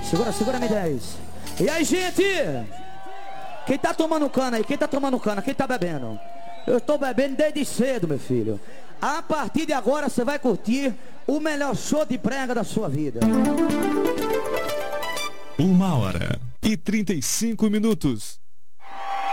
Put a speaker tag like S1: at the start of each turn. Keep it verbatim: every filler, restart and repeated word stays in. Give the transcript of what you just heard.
S1: Segura, segura, M dez. E aí, gente? Quem tá tomando cana aí? Quem tá tomando cana? Quem tá bebendo? Eu tô bebendo desde cedo, meu filho. A partir de agora você vai curtir o melhor show de brega da sua vida.
S2: Uma hora e trinta e cinco minutos.